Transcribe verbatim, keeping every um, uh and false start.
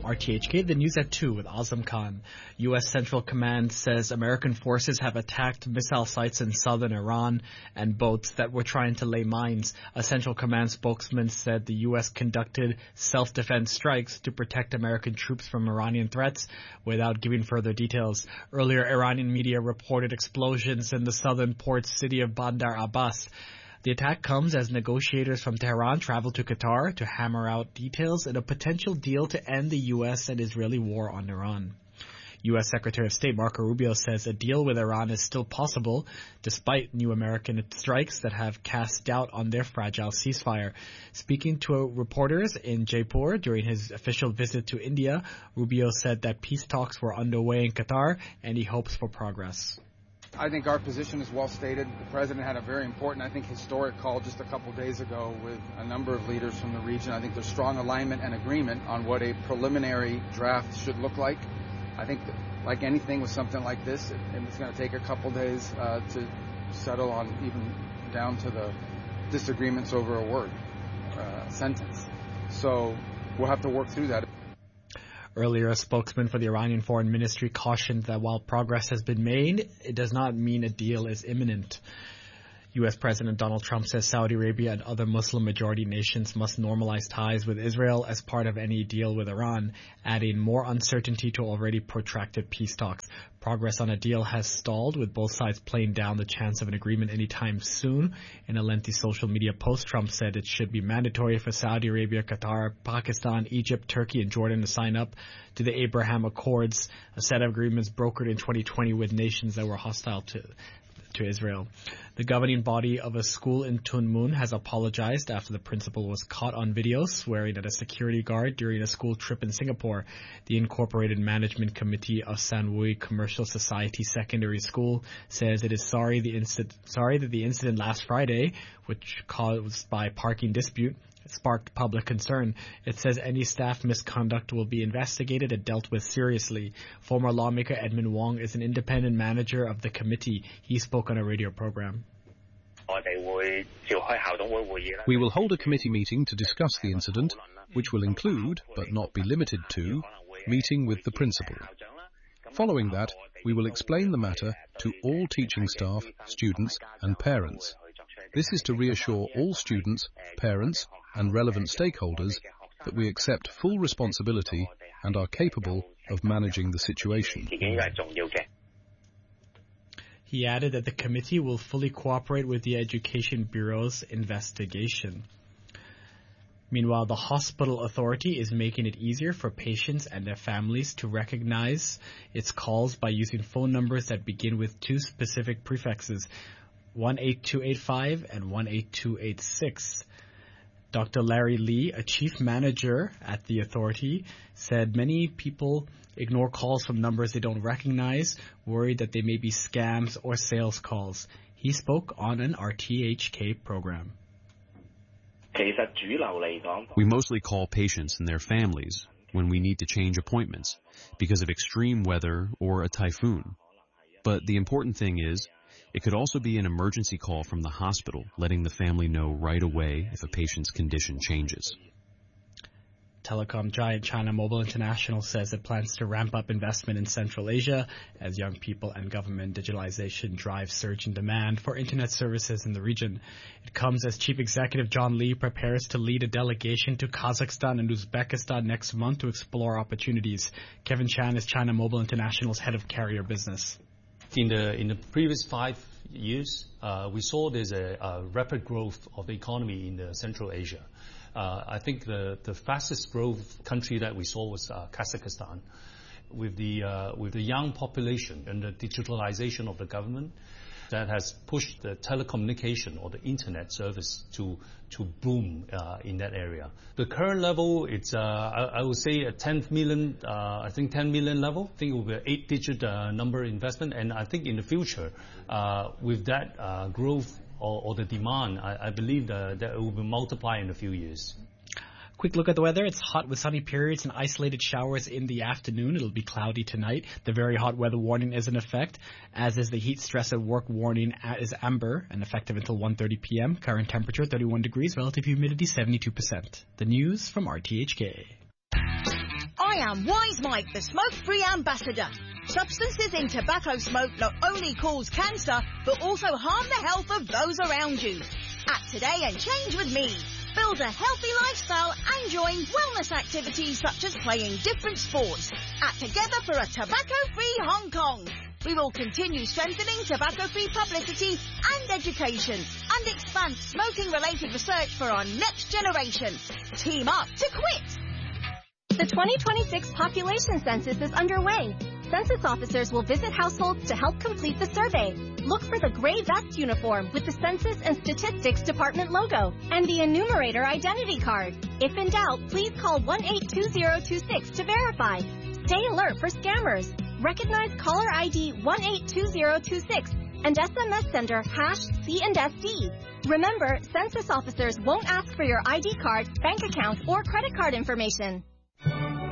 R T H K, the news at two with Azam Khan. U S Central Command says American forces have attacked missile sites in southern Iran and boats that were trying to lay mines. A Central Command spokesman said the U S conducted self-defense strikes to protect American troops from Iranian threats without giving further details. Earlier, Iranian media reported explosions in the southern port city of Bandar Abbas. The attack comes as negotiators from Tehran travel to Qatar to hammer out details in a potential deal to end the U S and Israeli war on Iran. U S Secretary of State Marco Rubio says a deal with Iran is still possible, despite new American strikes that have cast doubt on their fragile ceasefire. Speaking to reporters in Jaipur during his official visit to India, Rubio said that peace talks were underway in Qatar and he hopes for progress. I think our position is well stated. The president had a very important, I think, historic call just a couple days ago with a number of leaders from the region. I think there's strong alignment and agreement on what a preliminary draft should look like. I think that, like anything with something like this, it, it's going to take a couple days uh, to settle on, even down to the disagreements over a word, uh, sentence. So we'll have to work through that. Earlier, a spokesman for the Iranian Foreign Ministry cautioned that while progress has been made, it does not mean a deal is imminent. U S President Donald Trump says Saudi Arabia and other Muslim-majority nations must normalize ties with Israel as part of any deal with Iran, adding more uncertainty to already protracted peace talks. Progress on a deal has stalled, with both sides playing down the chance of an agreement anytime soon. In a lengthy social media post, Trump said it should be mandatory for Saudi Arabia, Qatar, Pakistan, Egypt, Turkey, and Jordan to sign up to the Abraham Accords, a set of agreements brokered in twenty twenty with nations that were hostile to to Israel. The governing body of a school in Tuen Mun has apologized after the principal was caught on video swearing at a security guard during a school trip in Singapore. The Incorporated Management Committee of San Wui Commercial Society Secondary School says it is sorry the incident sorry that the incident last Friday, which caused by parking dispute, sparked public concern. It says any staff misconduct will be investigated and dealt with seriously. Former lawmaker Edmund Wong is an independent manager of the committee. He spoke on a radio program. We will hold a committee meeting to discuss the incident, which will include, but not be limited to, meeting with the principal. Following that, we will explain the matter to all teaching staff, students, and parents. This is to reassure all students, parents, and relevant stakeholders that we accept full responsibility and are capable of managing the situation. He added that the committee will fully cooperate with the Education Bureau's investigation. Meanwhile, the hospital authority is making it easier for patients and their families to recognize its calls by using phone numbers that begin with two specific prefixes, one eight two eight five and one eight two eight six. Doctor Larry Lee, a chief manager at the authority, said many people ignore calls from numbers they don't recognize, worried that they may be scams or sales calls. He spoke on an R T H K program. We mostly call patients and their families when we need to change appointments because of extreme weather or a typhoon. But the important thing is, it could also be an emergency call from the hospital, letting the family know right away if a patient's condition changes. Telecom giant China Mobile International says it plans to ramp up investment in Central Asia as young people and government digitalization drive surge in demand for internet services in the region. It comes as Chief Executive John Lee prepares to lead a delegation to Kazakhstan and Uzbekistan next month to explore opportunities. Kevin Chan is China Mobile International's head of carrier business. In the in the previous five years, uh, we saw there's a, a rapid growth of the economy in the Central Asia. Uh, I think the, the fastest growth country that we saw was uh, Kazakhstan. With the uh, with the young population and the digitalization of the government, that has pushed the telecommunication or the internet service to to boom uh, in that area. The current level, it's uh, I, I would say a ten million, uh, I think ten million level. I think it will be an eight-digit uh, number investment, and I think in the future, uh, with that uh, growth or, or the demand, I, I believe that, that it will be multiplied in a few years. Quick look at the weather. It's hot with sunny periods and isolated showers in the afternoon. It'll be cloudy tonight. The very hot weather warning is in effect, as is the heat stress at work warning is amber and effective until one thirty p.m. Current temperature thirty-one degrees, relative humidity seventy-two percent. The news from R T H K. I am Wise Mike, the smoke-free ambassador. Substances in tobacco smoke not only cause cancer, but also harm the health of those around you. Act today and change with me. Build a healthy lifestyle and join wellness activities such as playing different sports. Act together for a tobacco-free Hong Kong. We will continue strengthening tobacco-free publicity and education and expand smoking-related research for our next generation. Team up to quit! The twenty twenty-six population census is underway. Census officers will visit households to help complete the survey. Look for the gray vest uniform with the Census and Statistics Department logo and the enumerator identity card. If in doubt, please call one eight two zero two six to verify. Stay alert for scammers. Recognize caller I D one eight two zero two six and S M S sender hash C and S D. Remember, census officers won't ask for your I D card, bank account, or credit card information.